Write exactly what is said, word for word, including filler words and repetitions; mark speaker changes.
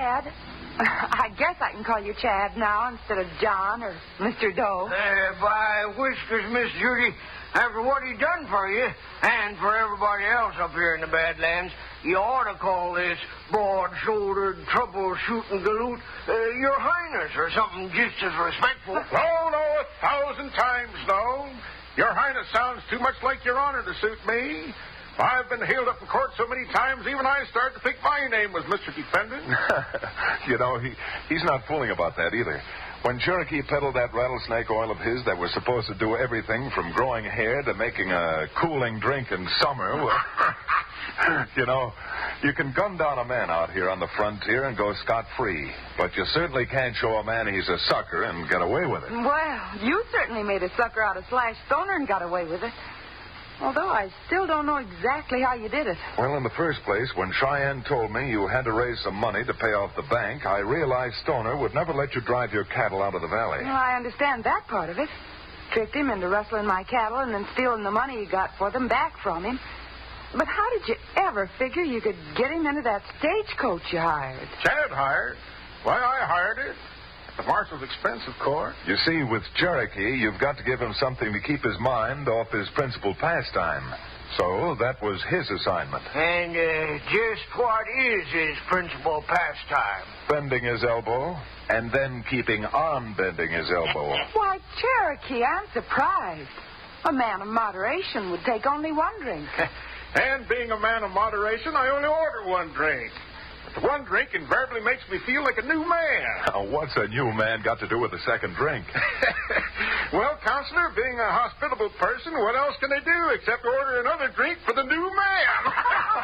Speaker 1: Chad. I guess I can call you Chad now instead of John or Mister Doe.
Speaker 2: Uh, by whiskers, Miss Judy, after what he done for you and for everybody else up here in the Badlands, you ought to call this broad-shouldered, troubleshooting galoot uh, Your Highness or something just as respectful.
Speaker 3: No, no, a thousand times no. Your Highness sounds too much like Your Honor to suit me. I've been hailed up in court so many times, even I started to think my name was Mister Defendant.
Speaker 4: You know, he he's not fooling about that either. When Cherokee peddled that rattlesnake oil of his that was supposed to do everything from growing hair to making a cooling drink in summer, well, you know, you can gun down a man out here on the frontier and go scot-free. But you certainly can't show a man he's a sucker and get away with it.
Speaker 1: Well, you certainly made a sucker out of Slash Stoner and got away with it. Although I still don't know exactly how you did it.
Speaker 4: Well, in the first place, when Cheyenne told me you had to raise some money to pay off the bank, I realized Stoner would never let you drive your cattle out of the valley.
Speaker 1: Well, I understand that part of it. Tricked him into rustling my cattle and then stealing the money he got for them back from him. But how did you ever figure you could get him into that stagecoach you hired?
Speaker 3: Chad hired? Why, I hired it. At the marshal's expense, of course.
Speaker 4: You see, with Cherokee, you've got to give him something to keep his mind off his principal pastime. So that was his assignment.
Speaker 2: And uh, just what is his principal pastime?
Speaker 4: Bending his elbow, and then keeping on bending his elbow.
Speaker 1: Why, Cherokee, I'm surprised. A man of moderation would take only one drink.
Speaker 3: And being a man of moderation, I only order one drink. But the one drink invariably makes me feel like a new man.
Speaker 4: Now, what's a new man got to do with a second drink?
Speaker 3: Well, Counselor, being a hospitable person, what else can I do except order another drink for the new man?